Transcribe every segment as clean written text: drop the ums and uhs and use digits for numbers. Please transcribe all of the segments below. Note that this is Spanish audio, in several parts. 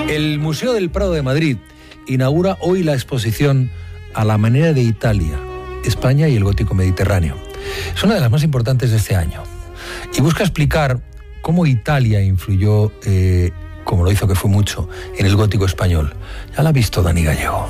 El Museo del Prado de Madrid inaugura hoy la exposición A la manera de Italia, España y el gótico mediterráneo. Es una de las más importantes de este año y busca explicar cómo Italia influyó, como lo hizo que fue mucho, en el gótico español. Ya la ha visto Dani Gallego.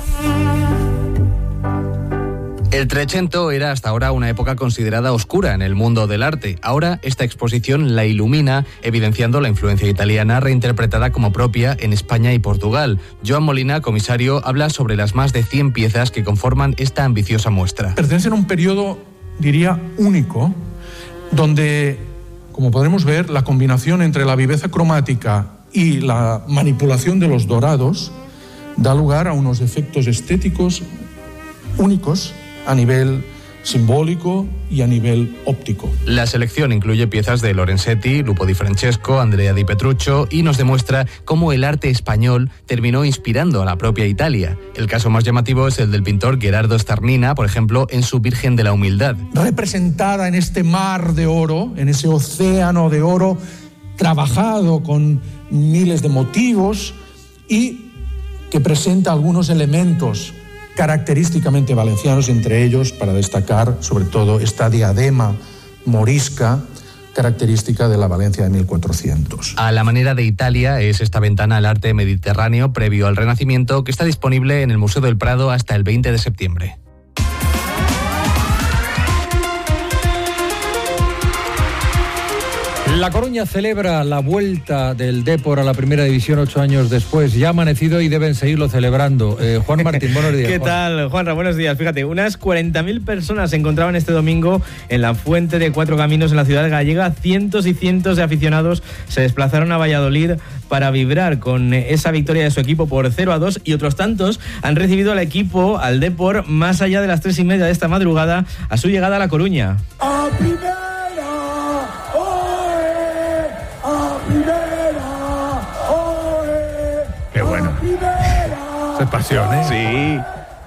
El Trecento era hasta ahora una época considerada oscura en el mundo del arte. Ahora esta exposición la ilumina, evidenciando la influencia italiana reinterpretada como propia en España y Portugal. Joan Molina, comisario, habla sobre las más de 100 piezas que conforman esta ambiciosa muestra. Pertenecen a un periodo, diría, único, donde, como podremos ver, la combinación entre la viveza cromática y la manipulación de los dorados da lugar a unos efectos estéticos únicos a nivel simbólico y a nivel óptico. La selección incluye piezas de Lorenzetti, Lupo di Francesco, Andrea di Petruccio y nos demuestra cómo el arte español terminó inspirando a la propia Italia. El caso más llamativo es el del pintor Gherardo Starnina, por ejemplo, en su Virgen de la Humildad. Representada en este mar de oro, en ese océano de oro, trabajado con miles de motivos y que presenta algunos elementos característicamente valencianos, entre ellos, para destacar, sobre todo, esta diadema morisca, característica de la Valencia de 1400. A la manera de Italia es esta ventana al arte mediterráneo previo al Renacimiento que está disponible en el Museo del Prado hasta el 20 de septiembre. La Coruña celebra la vuelta del Depor a la primera división 8 años después. Ya ha amanecido y deben seguirlo celebrando. Juan Martín, buenos días. ¿Qué tal, Juanra? Buenos días. Fíjate, unas 40.000 personas se encontraban este domingo en la Fuente de Cuatro Caminos en la ciudad gallega. Cientos y cientos de aficionados se desplazaron a Valladolid para vibrar con esa victoria de su equipo por 0-2 y otros tantos han recibido al equipo, al Depor, más allá de las 3:30 de esta madrugada a su llegada a La Coruña. ¡A primera! Qué bueno. Qué pasión, ¿eh? Sí.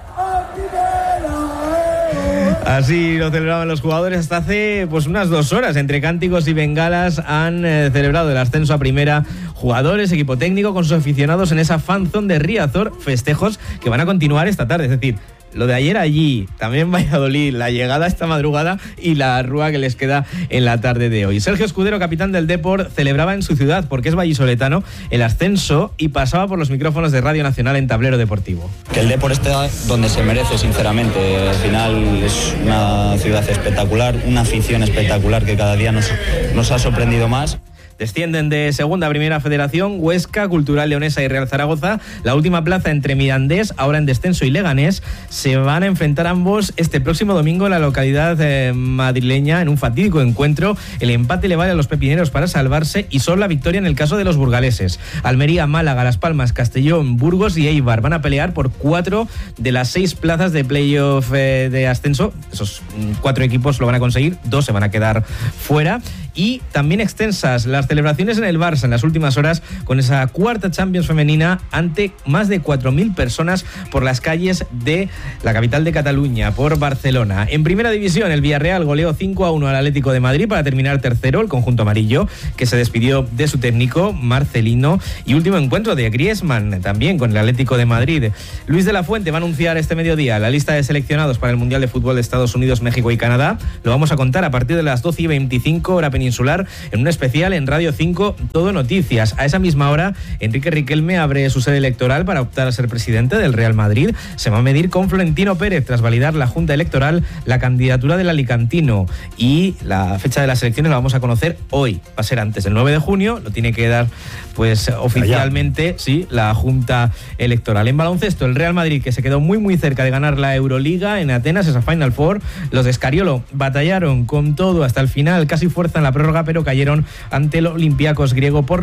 Así lo celebraban los jugadores hasta hace unas 2 horas. Entre cánticos y bengalas han celebrado el ascenso a primera jugadores, equipo técnico con sus aficionados en esa fanzone de Riazor, festejos que van a continuar esta tarde. Es decir, lo de ayer allí, también Valladolid, la llegada esta madrugada y la rúa que les queda en la tarde de hoy. Sergio Escudero, capitán del Depor, celebraba en su ciudad, porque es vallisoletano, el ascenso y pasaba por los micrófonos de Radio Nacional en Tablero Deportivo. Que el Depor esté donde se merece, sinceramente. Al final es una ciudad espectacular, una afición espectacular que cada día nos ha sorprendido más. Descienden de segunda a primera federación Huesca, Cultural Leonesa y Real Zaragoza. La última plaza entre Mirandés, ahora en descenso, y Leganés se van a enfrentar ambos este próximo domingo en la localidad madrileña en un fatídico encuentro. El empate le vale a los pepineros para salvarse y solo la victoria en el caso de los burgaleses. Almería, Málaga, Las Palmas, Castellón, Burgos y Eibar van a pelear por 4 de las 6 plazas de playoff de ascenso. Esos 4 equipos lo van a conseguir, 2 se van a quedar fuera. Y también extensas las celebraciones en el Barça en las últimas horas con esa cuarta Champions femenina ante más de 4.000 personas por las calles de la capital de Cataluña, por Barcelona. En primera división, el Villarreal goleó 5-1 al Atlético de Madrid para terminar tercero, el conjunto amarillo, que se despidió de su técnico, Marcelino, y último encuentro de Griezmann, también con el Atlético de Madrid. Luis de la Fuente va a anunciar este mediodía la lista de seleccionados para el Mundial de Fútbol de Estados Unidos, México y Canadá. Lo vamos a contar a partir de las 12:25 hora peninsular en un especial en Radio 5 Todo Noticias. A esa misma hora, Enrique Riquelme abre su sede electoral para optar a ser presidente del Real Madrid. Se va a medir con Florentino Pérez tras validar la Junta Electoral la candidatura del alicantino, y la fecha de las elecciones la vamos a conocer hoy. Va a ser antes del 9 de junio, lo tiene que dar oficialmente la Junta Electoral. En baloncesto, el Real Madrid, que se quedó muy cerca de ganar la Euroliga en Atenas, esa Final Four. Los de Scariolo batallaron con todo hasta el final, casi fuerzan la prórroga, pero cayeron ante el Olympiacos griego por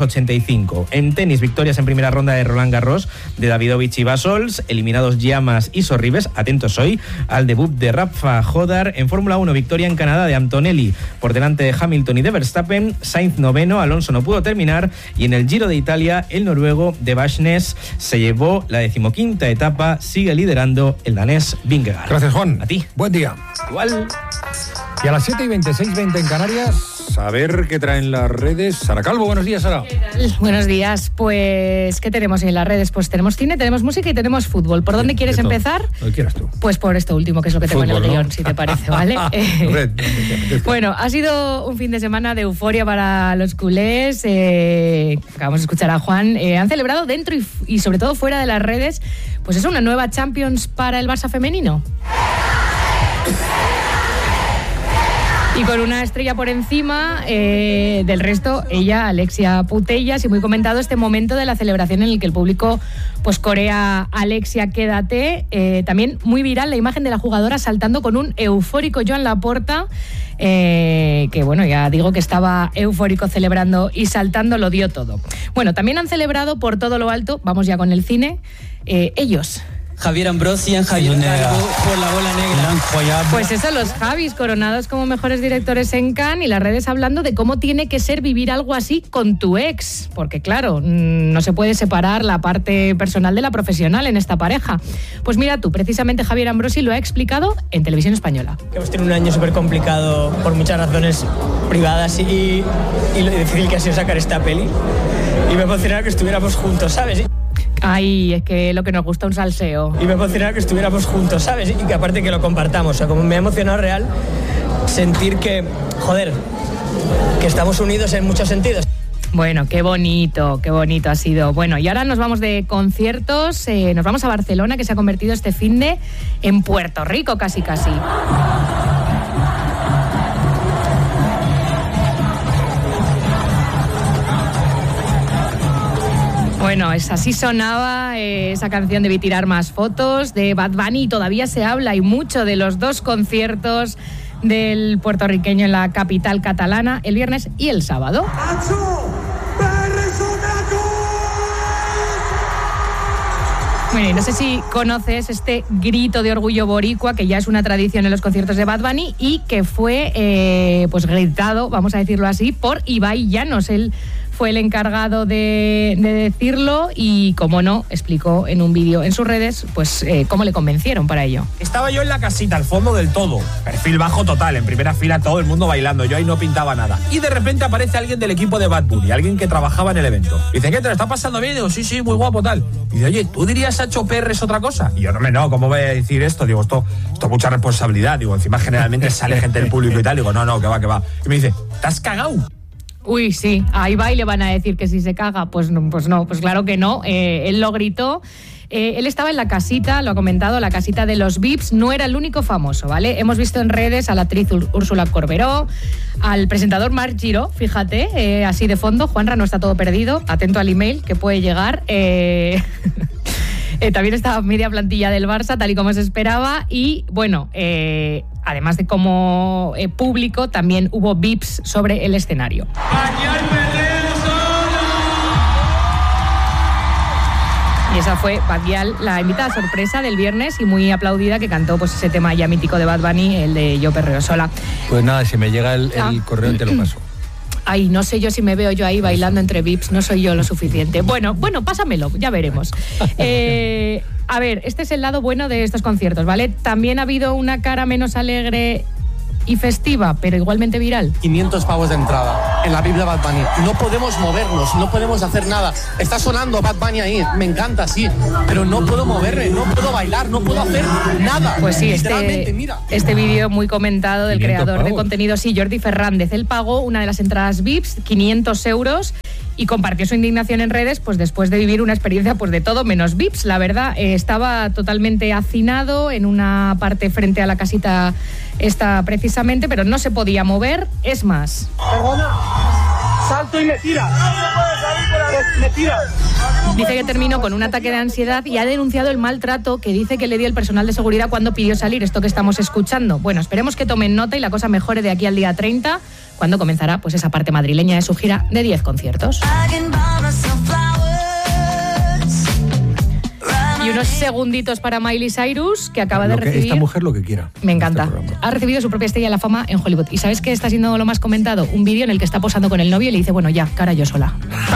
92-85. En tenis, victorias en primera ronda de Roland Garros de Davidovich y Basols, eliminados Llamas y Sorribes. Atentos hoy al debut de Rafa Jodar. En Fórmula 1, victoria en Canadá de Antonelli por delante de Hamilton y de Verstappen. Sainz noveno, Alonso no pudo terminar, y en el Giro de Italia, el noruego de Barsnes se llevó la 15ª etapa, sigue liderando el danés Vingegaard. Gracias, Juan. A ti. Buen día. Igual. Y a las 7:26, 20 en Canarias... redes. A ver qué traen las redes. Sara Calvo, buenos días, Sara. Buenos días. Pues, ¿qué tenemos en las redes? Pues tenemos cine, tenemos música y tenemos fútbol. ¿Por dónde quieres empezar? Lo quieras tú. Pues por esto último, que es lo que tengo en el guión, ¿no? Si te parece, ¿vale? Bueno, ha sido un fin de semana de euforia para los culés. Acabamos de escuchar a Juan. Han celebrado dentro y sobre todo fuera de las redes, pues es una nueva Champions para el Barça femenino. Y con una estrella por encima del resto, ella, Alexia Putellas, y muy comentado este momento de la celebración en el que el público pues corea Alexia, quédate. También muy viral la imagen de la jugadora saltando con un eufórico Joan Laporta, que bueno, ya digo que estaba eufórico celebrando y saltando, lo dio todo. Bueno, también han celebrado por todo lo alto, vamos ya con el cine, ellos. Javier Ambrosian, Javier Calvo por la bola negra. Pues eso, los Javis coronados como mejores directores en Cannes y las redes hablando de cómo tiene que ser vivir algo así con tu ex, porque claro, no se puede separar la parte personal de la profesional en esta pareja. Pues mira tú, precisamente Javier Ambrosi lo ha explicado en Televisión Española. Hemos tenido un año súper complicado por muchas razones privadas y lo difícil que ha sido sacar esta peli, y me emocionaba que estuviéramos juntos, ¿sabes? Ay, es que lo que nos gusta un salseo. Y me emocionaba que estuviéramos juntos, ¿sabes? Y que aparte que lo compartamos. O sea, como me ha emocionado real sentir que, joder, que estamos unidos en muchos sentidos. Bueno, qué bonito ha sido. Bueno, y ahora nos vamos de conciertos, nos vamos a Barcelona, que se ha convertido este finde en Puerto Rico casi. Bueno, así sonaba esa canción de Vi tirar más fotos de Bad Bunny, y todavía se habla y mucho de los dos conciertos del puertorriqueño en la capital catalana, el viernes y el sábado. Bueno, y no sé si conoces este grito de orgullo boricua, que ya es una tradición en los conciertos de Bad Bunny y que fue pues gritado, vamos a decirlo así, por Ibai Llanos. Él fue el encargado de decirlo y, como no, explicó en un vídeo en sus redes pues cómo le convencieron para ello. Estaba yo en la casita, al fondo del todo, perfil bajo total, en primera fila todo el mundo bailando, yo ahí no pintaba nada. Y de repente aparece alguien del equipo de Bad Bunny, alguien que trabajaba en el evento. Dice, ¿qué te lo está pasando bien? Digo, sí, muy guapo, tal. Y dice, oye, ¿tú dirías Sacho Perres otra cosa? Y yo, no, ¿cómo voy a decir esto? Digo, esto es mucha responsabilidad. Digo, encima generalmente sale gente del público y tal. Digo, no, que va. Y me dice, ¿te has cagado? Uy, sí, ahí va y le van a decir que si se caga. Pues no, pues claro que no. Él lo gritó. Él estaba en la casita, lo ha comentado, la casita de los VIPs. No era el único famoso, ¿vale? Hemos visto en redes a la actriz Úrsula Corberó, al presentador Marc Giró, fíjate, así de fondo. Juanra, no está todo perdido. Atento al email que puede llegar. También estaba media plantilla del Barça, tal y como se esperaba. Y bueno, además de como público, también hubo VIPs sobre el escenario. Y esa fue Badial, la invitada sorpresa del viernes y muy aplaudida, que cantó pues ese tema ya mítico de Bad Bunny, el de Yo perreo sola. Pues nada, si me llega el correo te lo paso. Ay, no sé yo si me veo yo ahí bailando entre VIPs, no soy yo lo suficiente. Bueno, pásamelo, ya veremos. A ver, este es el lado bueno de estos conciertos, ¿vale? También ha habido una cara menos alegre y festiva, pero igualmente viral. 500 pavos de entrada en la Biblia Bad Bunny. No podemos movernos, no podemos hacer nada. Está sonando Bad Bunny ahí, me encanta, sí, pero no puedo moverme, no puedo bailar, no puedo hacer nada. Pues sí, este vídeo muy comentado del creador de contenido, sí, Jordi Fernández. Él pagó una de las entradas VIPs, 500 euros, y compartió su indignación en redes pues después de vivir una experiencia pues de todo menos VIPs. La verdad, estaba totalmente hacinado en una parte frente a la casita esta precisamente, pero no se podía mover. Es más, perdona, salto y me tira. Me tira. Dice que terminó con un ataque de ansiedad y ha denunciado el maltrato que dice que le dio el personal de seguridad cuando pidió salir, esto que estamos escuchando. Bueno, esperemos que tomen nota y la cosa mejore de aquí al día 30, cuando comenzará pues esa parte madrileña de su gira de 10 conciertos. Y unos segunditos para Miley Cyrus, que acaba de recibir... Esta mujer lo que quiera. Me encanta. Ha recibido su propia estrella de la fama en Hollywood. ¿Y sabes qué está siendo lo más comentado? Un vídeo en el que está posando con el novio y le dice, bueno, ya, cara yo sola.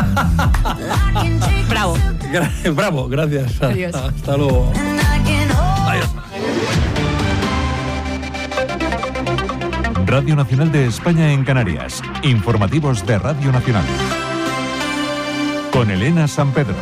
Bravo. Bravo, gracias. Adiós. Hasta luego. Adiós. Radio Nacional de España en Canarias. Informativos de Radio Nacional. Con Elena San Pedro.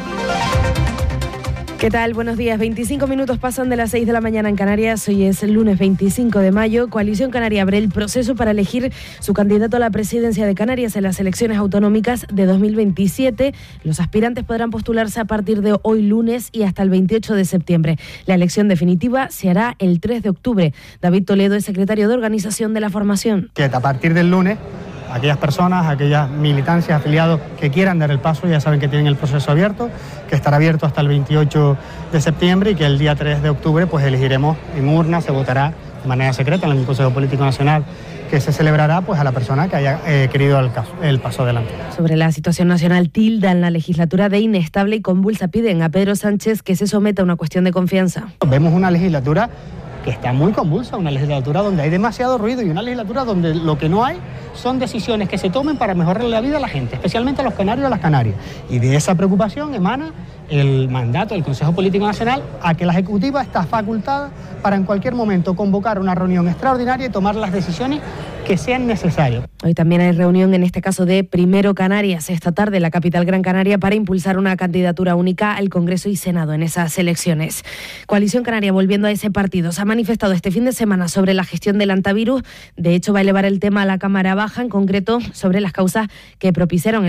¿Qué tal? Buenos días. 25 minutos pasan de las 6 de la mañana en Canarias. Hoy es el lunes 25 de mayo. Coalición Canaria abre el proceso para elegir su candidato a la presidencia de Canarias en las elecciones autonómicas de 2027. Los aspirantes podrán postularse a partir de hoy lunes y hasta el 28 de septiembre. La elección definitiva se hará el 3 de octubre. David Toledo es secretario de organización de la formación. Que a partir del lunes, aquellas personas, aquellas militancias, afiliados que quieran dar el paso, ya saben que tienen el proceso abierto, que estará abierto hasta el 28 de septiembre y que el día 3 de octubre pues elegiremos en urna, se votará de manera secreta en el Consejo Político Nacional, que se celebrará pues a la persona que haya querido el paso adelante. Sobre la situación nacional, tildan la legislatura de inestable y convulsa. Piden a Pedro Sánchez que se someta a una cuestión de confianza. Vemos una legislatura que está muy convulsa, una legislatura donde hay demasiado ruido y una legislatura donde lo que no hay son decisiones que se tomen para mejorar la vida a la gente, especialmente a los canarios y a las canarias. Y de esa preocupación emana el mandato del Consejo Político Nacional a que la Ejecutiva está facultada para en cualquier momento convocar una reunión extraordinaria y tomar las decisiones que sean necesarias. Hoy también hay reunión, en este caso de Primero Canarias, esta tarde en la capital Gran Canaria, para impulsar una candidatura única al Congreso y Senado en esas elecciones. Coalición Canaria, volviendo a ese partido, se ha manifestado este fin de semana sobre la gestión del antivirus. De hecho, va a elevar el tema a la Cámara Baja, en concreto sobre las causas que propiciaron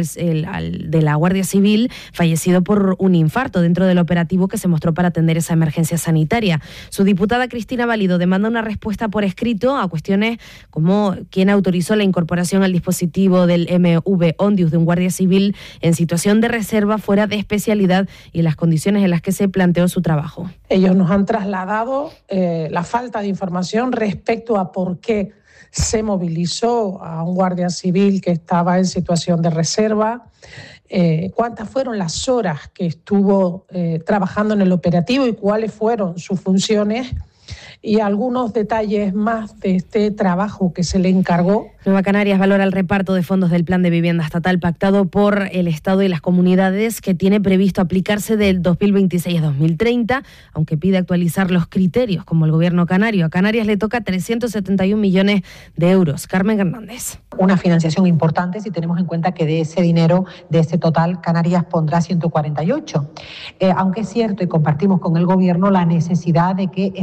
al de la Guardia Civil, fallecido por un infarto dentro del operativo que se mostró para atender esa emergencia sanitaria. Su diputada Cristina Valido demanda una respuesta por escrito a cuestiones como quién autorizó la incorporación al dispositivo del MV Ondius de un guardia civil en situación de reserva fuera de especialidad y las condiciones en las que se planteó su trabajo. Ellos nos han trasladado la falta de información respecto a por qué se movilizó a un guardia civil que estaba en situación de reserva, cuántas fueron las horas que estuvo trabajando en el operativo y cuáles fueron sus funciones, y algunos detalles más de este trabajo que se le encargó. Nueva Canarias valora el reparto de fondos del Plan de Vivienda Estatal pactado por el Estado y las comunidades, que tiene previsto aplicarse del 2026 a 2030, aunque pide actualizar los criterios, como el Gobierno canario. A Canarias le toca 371 millones de euros. Carmen Hernández. Una financiación importante si tenemos en cuenta que de ese dinero, de ese total, Canarias pondrá 148. Aunque es cierto y compartimos con el Gobierno la necesidad de que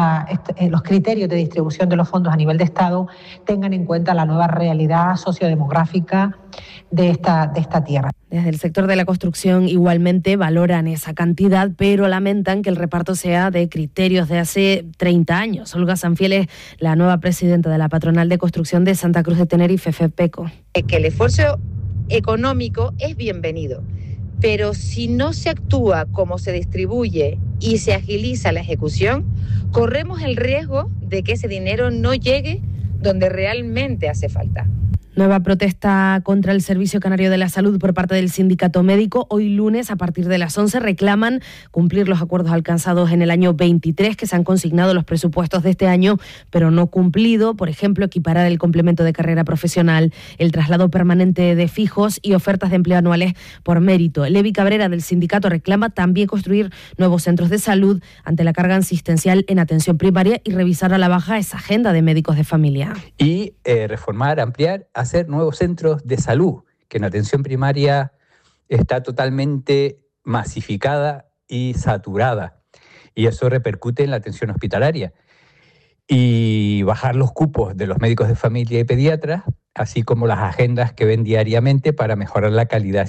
los criterios de distribución de los fondos a nivel de Estado tengan en cuenta la nueva realidad sociodemográfica de esta tierra. Desde el sector de la construcción igualmente valoran esa cantidad, pero lamentan que el reparto sea de criterios de hace 30 años. Olga Sanfiel es la nueva presidenta de la Patronal de Construcción de Santa Cruz de Tenerife, FEPECO. Que el esfuerzo económico es bienvenido, pero si no se actúa como se distribuye y se agiliza la ejecución, corremos el riesgo de que ese dinero no llegue donde realmente hace falta. Nueva protesta contra el Servicio Canario de la Salud por parte del sindicato médico. Hoy lunes, a partir de las 11, reclaman cumplir los acuerdos alcanzados en el año 23, que se han consignado los presupuestos de este año, pero no cumplido. Por ejemplo, equiparar el complemento de carrera profesional, el traslado permanente de fijos y ofertas de empleo anuales por mérito. Levi Cabrera, del sindicato, reclama también construir nuevos centros de salud ante la carga asistencial en atención primaria y revisar a la baja esa agenda de médicos de familia. Y reformar, ampliar, hacer nuevos centros de salud, que en atención primaria está totalmente masificada y saturada, y eso repercute en la atención hospitalaria. Y bajar los cupos de los médicos de familia y pediatras, así como las agendas que ven diariamente para mejorar la calidad